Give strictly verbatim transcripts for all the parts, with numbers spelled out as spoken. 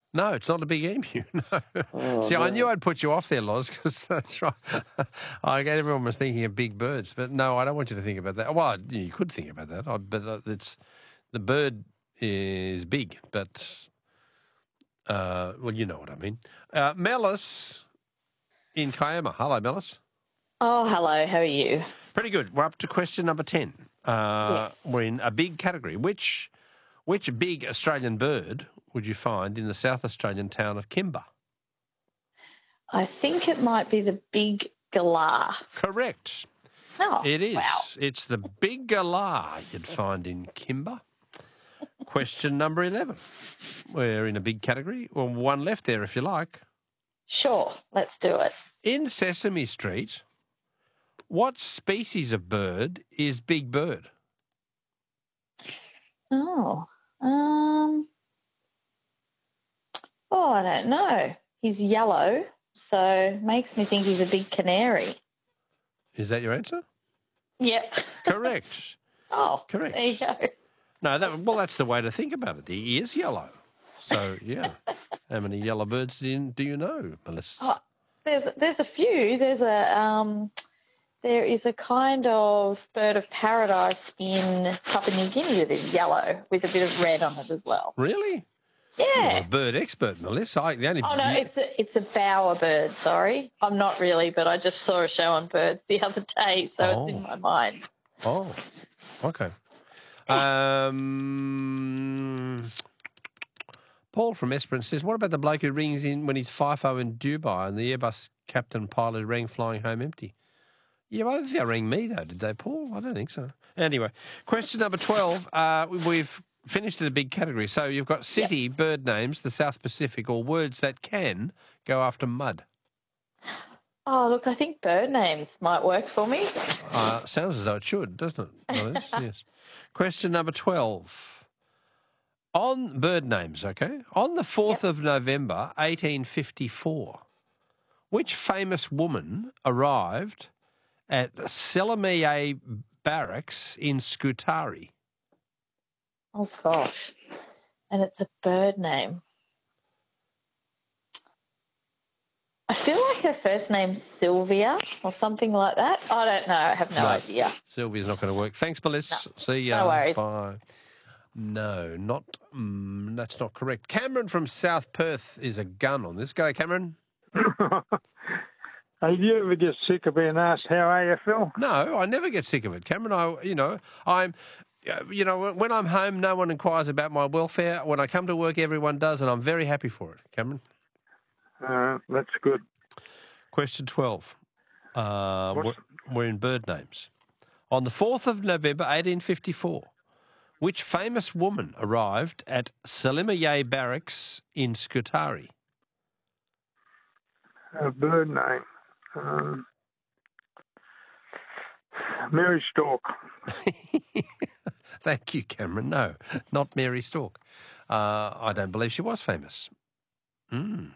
No, it's not a big emu. No. Oh, See, I no. knew I'd put you off there, Loz, because that's right. I everyone was thinking of big birds, but no, I don't want you to think about that. Well, you could think about that, I- but uh, it's the bird is big, but uh, well, you know what I mean. Uh, Mellis in Kiama. Hello, Mellis. Oh, hello. How are you? Pretty good. We're up to question number ten. Uh, Yes. We're in a big category. Which which big Australian bird would you find in the South Australian town of Kimba? I think it might be the big galah. Correct. Oh, It is. wow. It's the big galah you'd find in Kimba. Question number eleven. We're in a big category. Well, one left there if you like. Sure, let's do it. In Sesame Street, what species of bird is Big Bird? Oh, um, oh, I don't know. He's yellow, so makes me think he's a big canary. Is that your answer? Yep. Correct. Oh, Correct. there you go. No, that, well, that's the way to think about it. He is yellow. So, yeah. How many yellow birds do you, do you know, Melissa? Oh, there's there's a few. There's a um, there is a kind of bird of paradise in Papua New Guinea that is yellow with a bit of red on it as well. Really? You're Yeah. a bird expert, Melissa. I, the only Oh no, it's a it's a bower bird. Sorry, I'm not really, but I just saw a show on birds the other day, so Oh. it's in my mind. Oh, okay. Um, Paul from Esperance says, what about the bloke who rings in when he's FIFO in Dubai and the Airbus captain pilot rang flying home empty? Yeah, well, I don't think they rang me, though, did they, Paul? I don't think so. Anyway, question number twelve. Uh, we've finished in a big category. So you've got city, Yep. bird names, the South Pacific, or words that can go after mud. Oh look, I think bird names might work for me. Uh, sounds as though it should, doesn't it? Melissa? Yes. Question number twelve. On bird names, okay? On the fourth of November, eighteen fifty-four, which famous woman arrived at Selimiye Barracks in Scutari? Oh gosh, and it's a bird name. I feel like her first name's Sylvia or something like that. I don't know. I have no, No. idea. Sylvia's not going to work. Thanks, Melissa. See ya. no worries. Bye. No, not. Mm, that's not correct. Cameron from South Perth is a gun on this. Go, Cameron. Hey, do you ever get sick of being asked, how are you, Phil? No, I never get sick of it, Cameron. I, you know, I'm, uh, you know, when I'm home, no one inquires about my welfare. When I come to work, everyone does, and I'm very happy for it, Cameron. Uh, that's good. Question twelve. Uh, we're, What's- we're in bird names. On the fourth of November, eighteen fifty-four, which famous woman arrived at Selimiye Barracks in Scutari? A bird name. Um, Mary Stork. Thank you, Cameron. No, not Mary Stork. Uh, I don't believe she was famous. Mm.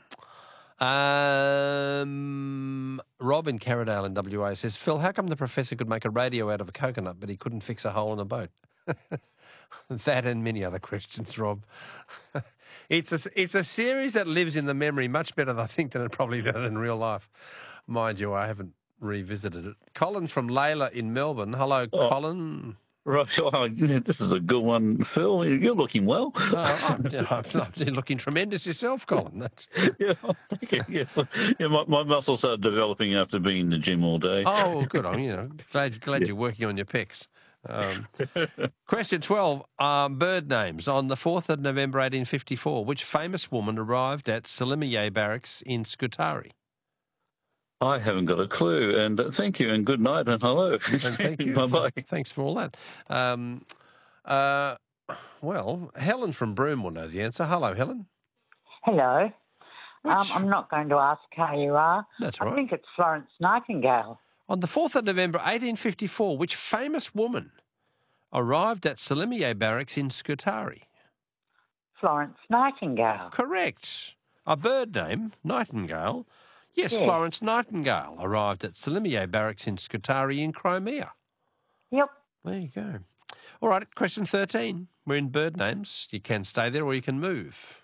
Um, Rob in Carradale in W A says, Phil, how come the professor could make a radio out of a coconut but he couldn't fix a hole in a boat? That and many other questions, Rob. It's a, it's a series that lives in the memory much better, I think, than it probably does in real life. Mind you, I haven't revisited it. Colin from Layla in Melbourne. Hello, Oh. Colin. Right, oh, yeah, this is a good one, Phil. You're looking well. Oh, I'm, I'm, I'm looking tremendous yourself, Colin. That's... yeah, thank you. Yes. Yeah, my, my muscles are developing after being in the gym all day. Oh, well, good. I'm, you know, glad, glad you're working on your pecs. Um, question twelve. Um, bird names. On the fourth of November, eighteen fifty-four, which famous woman arrived at Selimiye Barracks in Scutari? I haven't got a clue. And uh, thank you, and good night, and hello. And thank you. Bye-bye. Thanks for all that. Um, uh, well, Helen from Broome will know the answer. Hello, Helen. Hello. Um, Which- I'm not going to ask how you are. That's I right. think it's Florence Nightingale. On the fourth of November, eighteen fifty-four, which famous woman arrived at Selimiye Barracks in Scutari? Florence Nightingale. Correct. A bird name, Nightingale. Yes, Yes. Florence Nightingale arrived at Selimiye Barracks in Scutari in Crimea. Yep. There you go. All right, question thirteen. We're in bird names. You can stay there or you can move.